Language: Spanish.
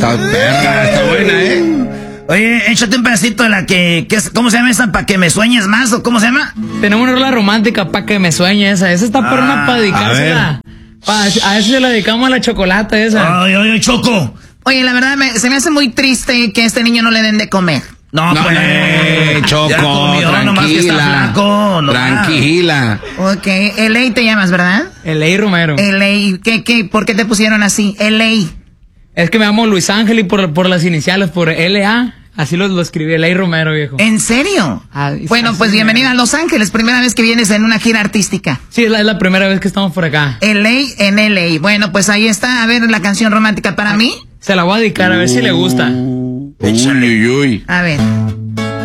Está perra, está buena, Oye, échate un pedacito de la ¿cómo se llama esa? ¿Para que me sueñes más? ¿O cómo se llama? Tenemos una rola romántica para que me sueñe esa. Esa está perra para dedicársela. A ver si se la dedicamos a la Chocolata esa. Ay, Choco. Oye, la verdad, se me hace muy triste que a este niño no le den de comer. No, pues. Choco, comió, tranquila. Tranquila. Ok, L.A. te llamas, ¿verdad? L.A. Romero. L.A. ¿Por qué te pusieron así? L.A. Es que me llamo Luis Ángel y por las iniciales, por L.A. Así lo escribí, L.A. Romero, viejo. ¿En serio? Bueno, pues bienvenido a Los Ángeles. Primera vez que vienes en una gira artística. Sí, es la primera vez que estamos por acá. L.A. en L.A. Bueno, pues ahí está. A ver, la canción romántica para mí. Se la voy a dedicar, a ver si le gusta. Uy. A ver.